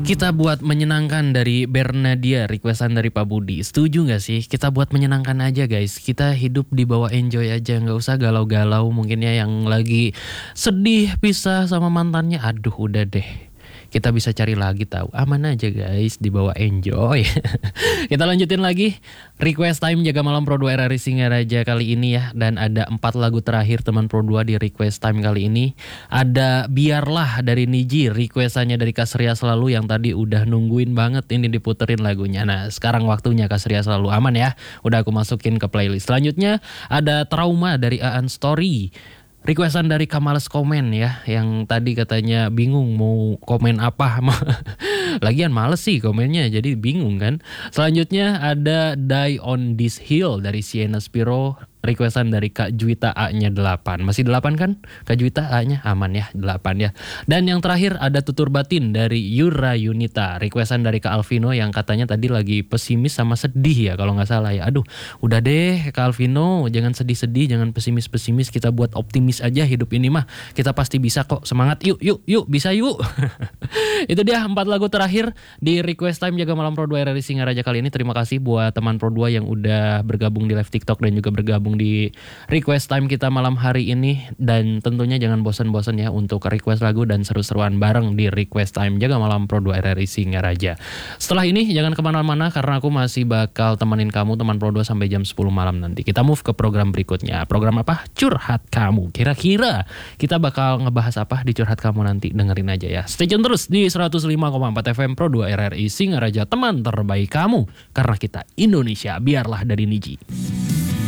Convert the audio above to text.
Kita buat menyenangkan dari Bernadia, requestan dari Pak Budi. Setuju gak sih? Kita buat menyenangkan aja guys. Kita hidup di bawah enjoy aja. Gak usah galau-galau mungkin ya yang lagi sedih pisah sama mantannya. Aduh udah deh. Kita bisa cari lagi tahu. Aman aja guys, di bawah enjoy. Kita lanjutin lagi. Request time Jaga Malam Pro 2 RRI Singaraja kali ini ya. Dan ada 4 lagu terakhir teman Pro 2 di request time kali ini. Ada Biarlah dari Niji, requestannya dari Kasria Selalu yang tadi udah nungguin banget ini diputerin lagunya. Nah sekarang waktunya Kasria Selalu, aman ya. Udah aku masukin ke playlist. Selanjutnya ada Trauma dari Aan Story. Requestan dari Kamales Komen ya, yang tadi katanya bingung mau komen apa. Lagian males sih komennya, jadi bingung kan. Selanjutnya ada Die on This Hill dari Sienna Spiro. Requestan dari Kak Juwita A-nya 8. Masih 8 kan? Kak Juwita A-nya aman ya, 8 ya. Dan yang terakhir ada Tutur Batin dari Yura Yunita. Requestan dari Kak Alvino yang katanya tadi lagi pesimis sama sedih ya kalau nggak salah ya. Aduh, udah deh Kak Alvino, jangan sedih-sedih, jangan pesimis-pesimis. Kita buat optimis aja hidup ini mah. Kita pasti bisa kok. Semangat yuk, bisa yuk. Itu dia 4 lagu terakhir di Request Time Jaga Malam Pro 2 RRI Singaraja kali ini. Terima kasih buat teman Pro 2 yang udah bergabung di live TikTok dan juga bergabung di request time kita malam hari ini. Dan tentunya jangan bosan-bosan ya untuk request lagu dan seru-seruan bareng di request time Jaga Malam Pro 2 RRI Singaraja. Setelah ini jangan kemana-mana karena aku masih bakal temenin kamu teman Pro 2 sampai jam 10 malam nanti. Kita move ke program berikutnya. Program apa? Curhat Kamu. Kira-kira kita bakal ngebahas apa di Curhat Kamu nanti? Dengerin aja ya. Stay tune terus di 105,4 FM Pro 2 RRI Singaraja, teman terbaik kamu. Karena kita Indonesia. Biarlah dari Niji.